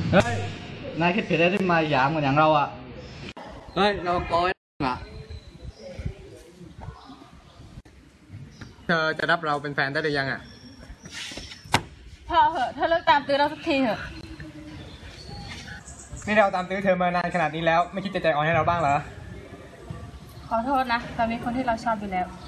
เฮ้ยนายคิดผิดได้ที่มาหยามกันอย่างเราอ่ะเฮ้ยเราโกยอ่ะเธอจะรับเราเป็นแฟนได้หรือยังอ่ะพอเหอะเธอเลิกตามตื้อเราสักทีเถอะนี่เราตามตื้อเธอมานานขนาดนี้แล้วไม่คิดจะใจอ่อนให้เราบ้างเหรอขอโทษนะเรามีคนที่เราชอบอยู่แล้ว